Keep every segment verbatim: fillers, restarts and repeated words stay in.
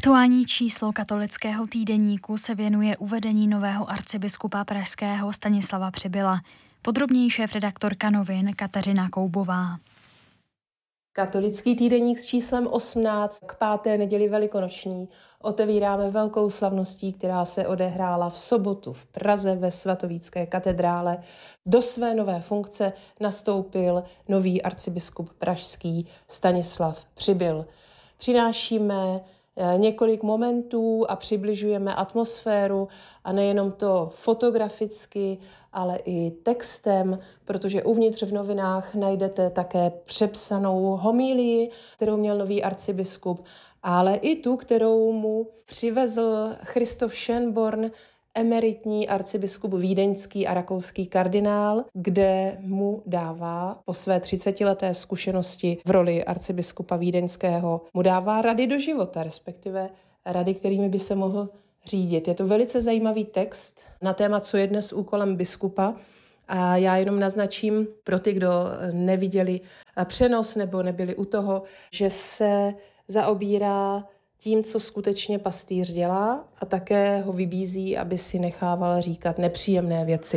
Aktuální číslo katolického týdeníku se věnuje uvedení nového arcibiskupa pražského Stanislava Přibyla. Podrobněji šéfredaktorka novin Kateřina Koubová. Katolický týdeník s číslem osmnáct k páté neděli velikonoční otevíráme velkou slavností, která se odehrála v sobotu v Praze ve svatovícké katedrále. Do své nové funkce nastoupil nový arcibiskup pražský Stanislav Přibyl. Přinášíme několik momentů a přibližujeme atmosféru a nejenom to fotograficky, ale i textem, protože uvnitř v novinách najdete také přepsanou homílii, kterou měl nový arcibiskup, ale i tu, kterou mu přivezl Christoph Schönborn, emeritní arcibiskup vídeňský a rakouský kardinál, kde mu dává po své třicetileté zkušenosti v roli arcibiskupa vídeňského, mu dává rady do života, respektive rady, kterými by se mohl řídit. Je to velice zajímavý text na téma, co je dnes úkolem biskupa. A já jenom naznačím pro ty, kdo neviděli přenos nebo nebyli u toho, že se zaobírá tím, co skutečně pastýř dělá, a také ho vybízí, aby si nechával říkat nepříjemné věci.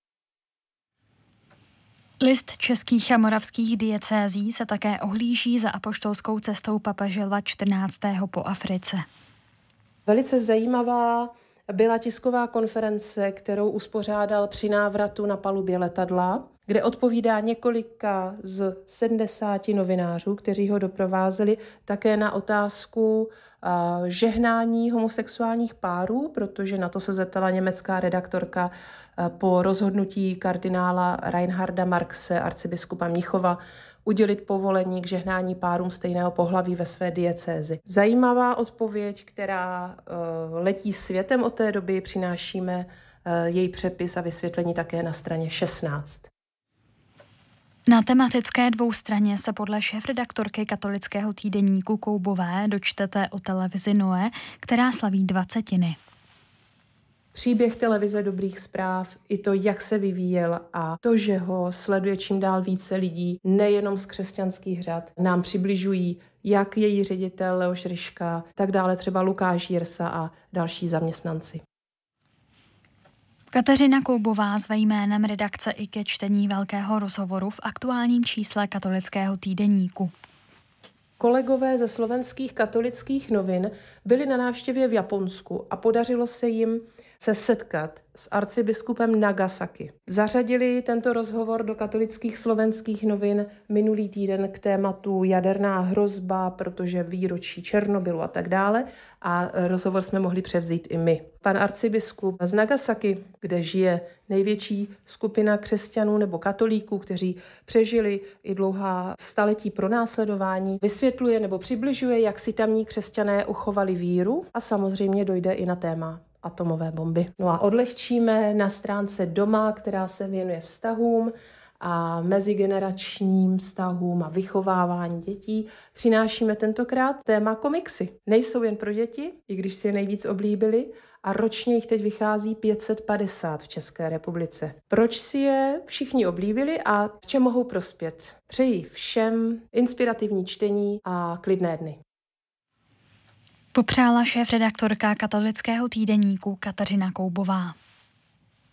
List českých a moravských diecézí se také ohlíží za apoštolskou cestou papeže Lva čtrnáctého po Africe. Velice zajímavá byla tisková konference, kterou uspořádal při návratu na palubě letadla, kde odpovídá několika z sedmdesáti novinářů, kteří ho doprovázeli, také na otázku žehnání homosexuálních párů, protože na to se zeptala německá redaktorka po rozhodnutí kardinála Reinharda Marxe, arcibiskupa Mnichova, udělit povolení k žehnání párům stejného pohlaví ve své diecézi. Zajímavá odpověď, která letí světem od té doby, přinášíme její přepis a vysvětlení také na straně šestnáct. Na tematické dvoustraně se podle šéfredaktorky katolického týdeníku Koubové dočtete o televizi Noé, která slaví dvacetiny. Příběh televize Dobrých zpráv, i to, jak se vyvíjel a to, že ho sleduje čím dál více lidí, nejenom z křesťanských řad, nám přibližují jak její ředitel Leoš Ryška, tak dále třeba Lukáš Jirsa a další zaměstnanci. Kateřina Koubová zve jménem redakce i ke čtení velkého rozhovoru v aktuálním čísle katolického týdeníku. Kolegové ze slovenských katolických novin byli na návštěvě v Japonsku a podařilo se jim se setkat s arcibiskupem Nagasaki. Zařadili tento rozhovor do katolických slovenských novin minulý týden k tématu jaderná hrozba, protože výročí Černobylu a tak dále, a rozhovor jsme mohli převzít i my. Pan arcibiskup z Nagasaki, kde žije největší skupina křesťanů nebo katolíků, kteří přežili i dlouhá staletí pronásledování, vysvětluje nebo přibližuje, jak si tamní křesťané uchovali víru, a samozřejmě dojde i na téma atomové bomby. No a odlehčíme na stránce Doma, která se věnuje vztahům a mezigeneračním vztahům a vychovávání dětí. Přinášíme tentokrát téma komiksy. Nejsou jen pro děti, i když si je nejvíc oblíbili, a ročně jich teď vychází pět set padesát v České republice. Proč si je všichni oblíbili a v čem mohou prospět? Přeji všem inspirativní čtení a klidné dny. Popřála šéfredaktorka katolického týdeníku Kateřina Koubová.